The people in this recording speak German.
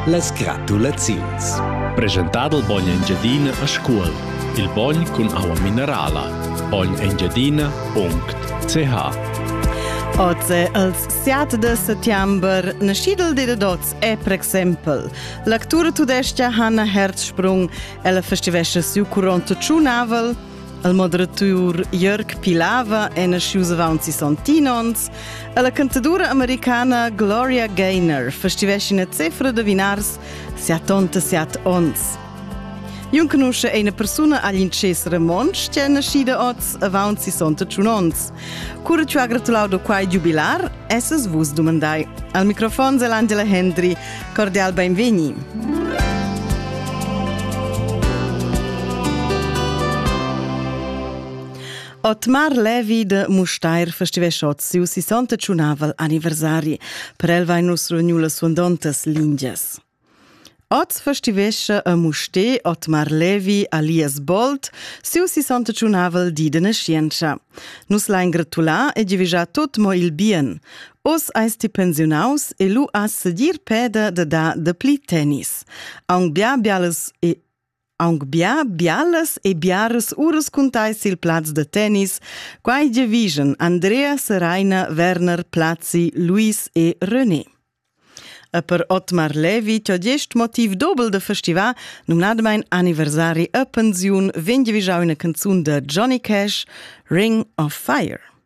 las gratulaziuns. Presentado il Bogn Engiadina a scuol. Il Bogn con aua minerala. bognengiadina.ch. Oggi, il 7 de settembre, nascidel de dots è, per esempio, lectura tudestia Hanna Herzsprung e la festivescia su 41 navel, il moderatur Jörg Pilawa e nasciusa vaunzi sontinons, e la cantadura americana Gloria Gaynor festivescia in cifra de vinars 77 ons. Io conosco una persona all'inces Ramonsch che è nascida oggi a vaunzi sontaciunons. Cura ci ha gratulato quai jubilar e se svus domandai. Al microfono è Angela Hendry. Cordial benveni. Ottmar Levi de Mustair festivescia siu 69 anniversari. Per el vai nostro ognuno suondontas lingias. Oz festivescia a Muste Ottmar Levi alias Bolt siu 69 di de nascienza. Nus la ingratula e divisa tot mo il bien. Os aisti pensionaus e lu a sedir peda da de pli tennis. Aung bia bialas e biaras uras cuntai sil plaz de tennis, quai division Andrea, Seraina, Werner, Plazzi, Luis e René. E per Ottmar Levi, c'è gest motiv doppel de festival, numnadmein anniversari a pensiun, ven divisau una canzun de Johnny Cash, Ring of Fire.